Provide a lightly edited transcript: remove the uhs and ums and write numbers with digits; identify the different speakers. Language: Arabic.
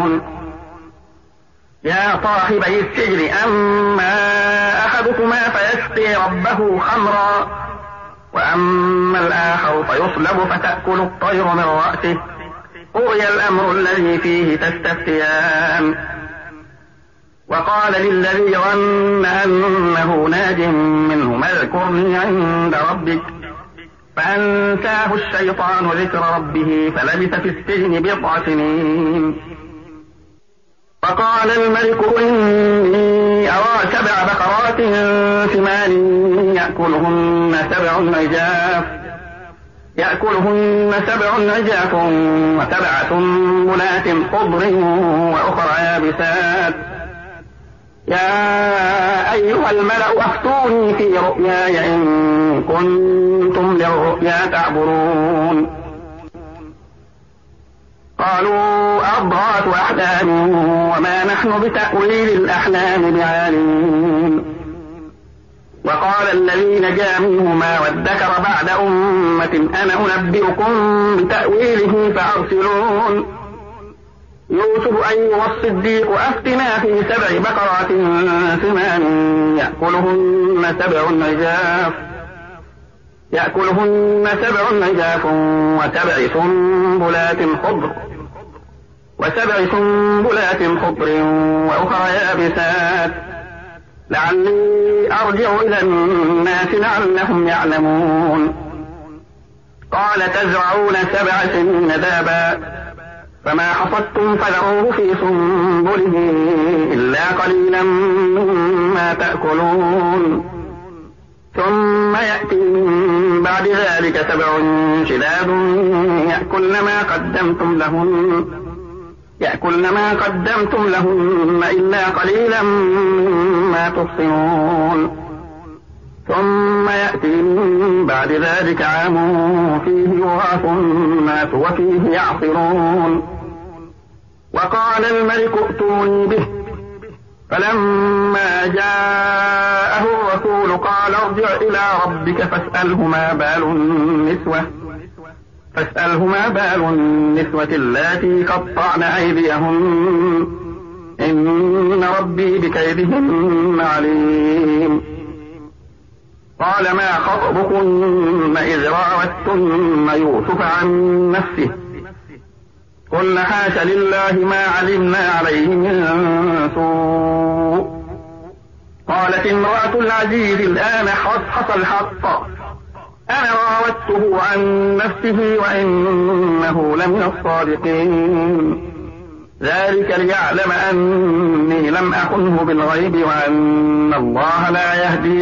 Speaker 1: يعلمون. يا صاحبي السجن أما أحدكما فيسقي ربه خمرا وأما الآخر فيصلب فتأكل الطير من رأسه قضي الأمر الذي فيه تستفتيان. وقال للذي ظن أنه ناج منهما اذكرني عند ربك فأنساه الشيطان ذكر ربه فلبث في السجن 9 سنين. فقال الملك إني أرى 7 بقرات سمان يأكلهن 7 عجاف و7 سنبلات خضر وأخرى يابسات. يا أيها الملأ أفتوني في رؤياي إن كنتم للرؤيا تعبرون. قالوا أضغاث أحلام وما نحن بتأويل الأحلام بعالمين. وقال الذي نجا منهما وادكر بعد أمة أنا أنبئكم بتأويله فأرسلون. يوسف أيها الصديق أفتنا في 7 بقرات سمان يأكلهن 7 عجاف و7 سنبلات خضر وأخرى يابسات لعلي أرجع إلى الناس لعلهم يعلمون. قال تزرعون 7 سنين دابا فما حصدتم فذروه في سنبله إلا قليلا مما تأكلون. ثم يأتي من بعد ذلك 7 شداد يأكلن ما قدمتم لهن إلا قليلا مما تحصنون. ثم يأتي من بعد ذلك عام فيه يغاث الناس وفيه يعصرون. وقال الملك ائتوني به فلما جاءه الرسول قال ارجع إلى ربك فاسأله ما بال النسوة اللاتي قطعن أيديهن إن ربي بكيدهن عليم. قال ما خطبكن إذ راوتن يوسف عن نفسه قلنا حاش لله ما علمنا عليه من سوء. قالت امرأة العزيز الآن حصل الحق أنا راودته عن نفسه وإنه لمن الصادقين. ذلك ليعلم أني لم أخنه بالغيب وأن الله لا يهدي